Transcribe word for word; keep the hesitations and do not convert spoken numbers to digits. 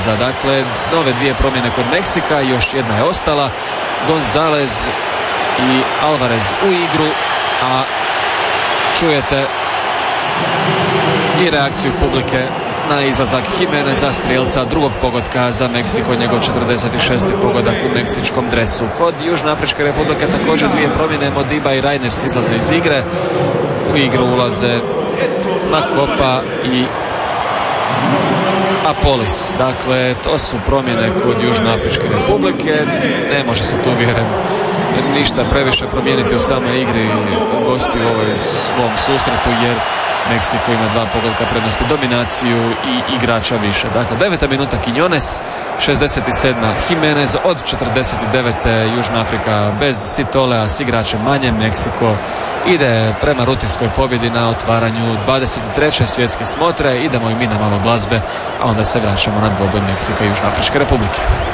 Alvareza. Dakle, nove dvije promjene kod Meksika, još jedna je ostala. Gonzalez i Alvarez u igru, a čujete i reakciju publike na izlazak Jimeneza, strijelca drugog pogotka za Meksiko, njegov četrdeset šesti pogodak u meksičkom dresu. Kod Južnoafričke Republike također dvije promjene, Modiba i Reiners izlaze iz igre. U igru ulaze Makopa i Apolis. Dakle, to su promjene kod Južnoafričke Republike. Ne može se tu, vjerujem, ništa previše promijeniti u samoj igri gosti u ovoj svom susretu, jer Meksiko ima dva pogotka prednosti, dominaciju i igrača više. Dakle, deveta minuta Quiñones, šezdeset sedma Jimenez, od četrdeset devete Južna Afrika bez Sitolea, s igračem manje. Meksiko ide prema rutinskoj pobjedi na otvaranju dvadeset treće svjetske smotre. Idemo i mi na malo glazbe, a onda se vraćamo na dvoboj Meksika i Južnoafričke Republike.